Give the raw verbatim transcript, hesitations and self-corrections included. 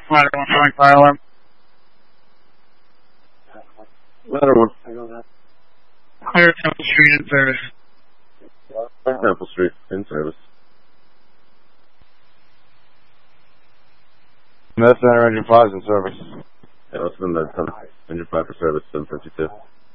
Ladder one, showing fire alarm. Ladder one. Clear Temple Street in service. Temple Street in service. Med Center engine five is in service. Yeah, let's send that engine five for service, seven fifty-two.